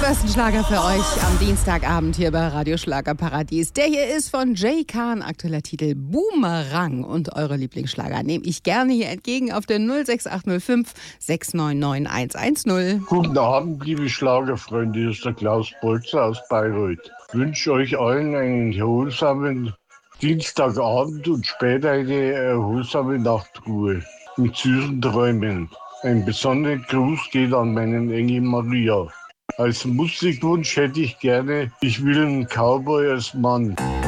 besten Schlager für euch am Dienstagabend hier bei Radio Schlagerparadies. Der hier ist von Jay Khan, aktueller Titel Boomerang. Und eure Lieblingsschlager nehme ich gerne hier entgegen auf der 06805 699 110. Guten Abend, liebe Schlagerfreunde, hier ist der Klaus Bolzer aus Bayreuth. Ich wünsche euch allen einen erholsamen Dienstagabend und später eine erholsame Nachtruhe mit süßen Träumen. Ein besonderer Gruß geht an meinen Engel Maria. Als Musikwunsch hätte ich gerne Ich will einen Cowboy als Mann.